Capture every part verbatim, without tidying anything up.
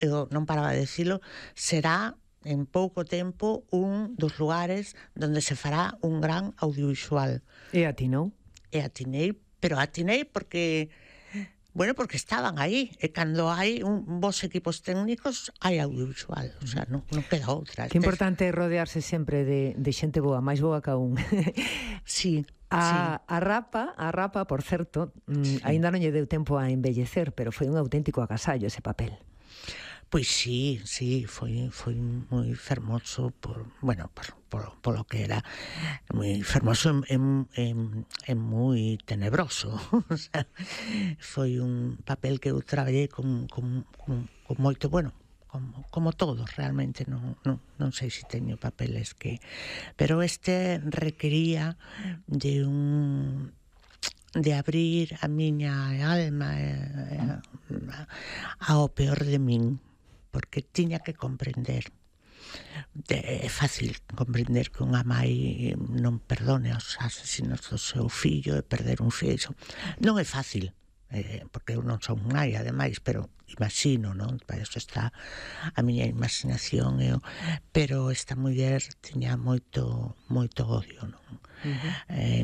eu non paraba de dicilo, será en pouco tempo un dos lugares donde se fará un gran audiovisual. E atinou? E atinei, pero atinei porque, bueno, porque estaban aí, e cando hai un bons equipos técnicos hai audiovisual, o sea, non, non queda outra. Que importante é rodearse sempre de, de xente boa, máis boa que un. Sí, a, sí. a Rapa, a Rapa, por certo, Sí. aínda non lle deu tempo a embellecer, pero foi un auténtico agasallo ese papel. Pois sí, sí, foi foi moi fermoso por, bueno, por, por, por lo que era moi fermoso e, e, e moi tenebroso. O sea, foi un papel que eu traballei con, con, con, con moito, bueno, como, como todos, realmente non, non, non sei se teño papeles que... Pero este requería de un... de abrir a miña alma eh, ao peor de min, porque tiña que comprender. É fácil comprender que unha mai non perdone os asesinos do seu fillo e perder un fillo. Non é fácil, eh, porque eu non son mai, ademais, pero imagino, non? Para iso está a miña imaginación, eu, pero esta muller tiña moito moito odio, non? Uh-huh. Eh,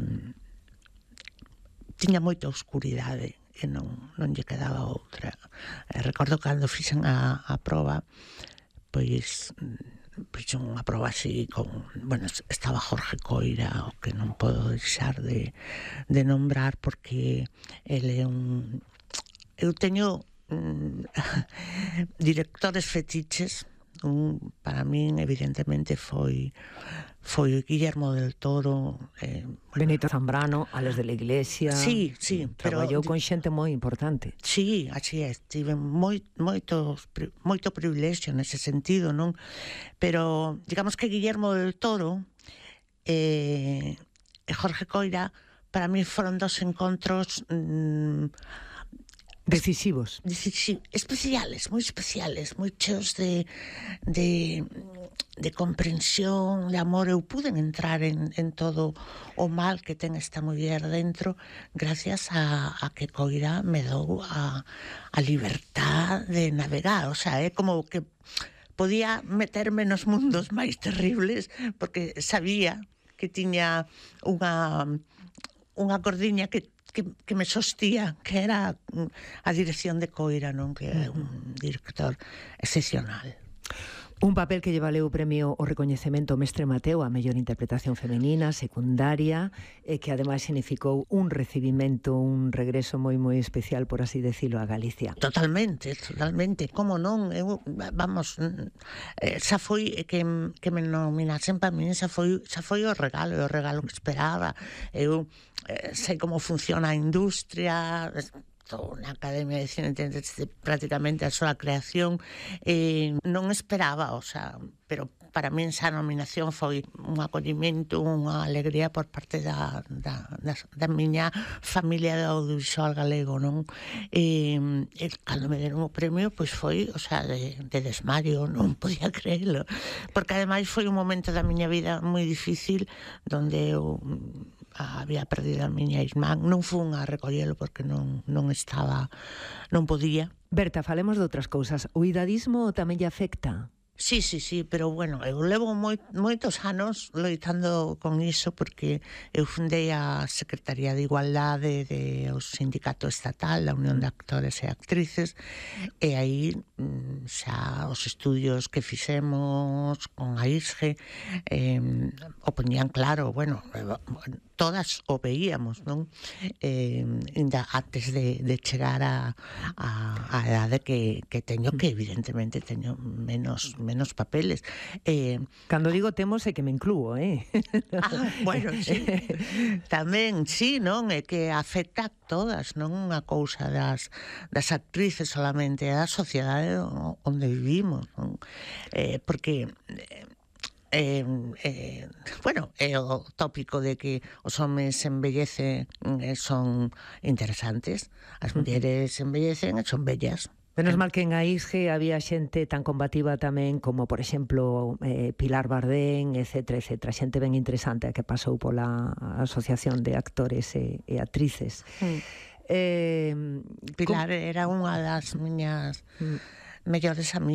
tiña moita oscuridade e non, non lle quedaba outra. Eh, recordo cando fixen a, a proba, pois fixen unha proba así con, bueno, estaba Jorge Coira, o que non podo deixar de, de nombrar, porque ele é un... Eu teño mm, directores fetiches. Un, para min, evidentemente, foi foi Guillermo del Toro, eh, bueno, Benito Zambrano, Ales de la Iglesia. Sí, sí, traballou pero con xente moi importante. Sí, así é, tive moi, moitos, moito privilexio nese sentido, non? Pero, digamos que Guillermo del Toro e eh, Jorge Coira, para mí foron dos encontros... Mm, decisivos. Sí, especiales, moi especiales, moi cheos de, de, de comprensión, de amor. Eu pude entrar en, en todo o mal que ten esta muller dentro gracias a, a que Coira me dou a, a libertad de navegar. O sea, é como que podía meterme nos mundos máis terribles porque sabía que tiña unha, unha cordiña que Que, que me sostía, que era a dirección de Coira, non? Que é un director excepcional. Un papel que lle valeu o premio o recoñecemento Mestre Mateo a mellor interpretación femenina, secundaria, e que ademais significou un recibimento, un regreso moi moi especial, por así decirlo, a Galicia. Totalmente, totalmente. Como non? Eu, vamos, xa foi que, que me nominasen para mí, xa foi, xa foi o regalo, o regalo que esperaba. Eu eh, sei como funciona a industria, estou na Academia de Cine desde prácticamente a súa creación, e non esperaba, o sea, pero para min esa nominación foi un acollimento, unha alegría por parte da, da, da, da miña familia do audiovisual galego, non? E, e cando me deron o premio, pois foi, o sea, de, de desmayo, non podía creerlo, porque ademais foi un momento da miña vida moi difícil, donde eu había perdido a miña irmán, non fun a recollelo porque non, non estaba, non podía. Berta, falemos de outras cousas. O idadismo tamén lle afecta? Sí, sí, sí, pero bueno, eu levo moi, moitos anos loitando con iso porque eu fundei a Secretaría de Igualdade do Sindicato Estatal da Unión de Actores e Actrices, e aí xa os estudios que fixemos con a I S G eh, o poñían claro, bueno, todas o veíamos, non? Eh, ainda antes de, de chegar a, a, a edade que, que teño, que evidentemente teño menos menos papeles. Eh, Cando digo temos é que me incluo, eh? Ah, bueno, sí. Tamén, sí, non? É que afecta a todas, non unha cousa das, das actrices solamente, é a sociedade onde vivimos, non? Eh, porque... Eh, eh, bueno, é o tópico de que os homes embellecen e son interesantes, as mulleres embellecen e son bellas. Menos mal que en a I S G había xente tan combativa tamén como, por exemplo, eh, Pilar Bardén, etcétera, etcétera. Xente ben interesante a que pasou pola Asociación de Actores e, e Actrices. Mm. Eh, Pilar com... era unha das miñas mm. mellores amigas.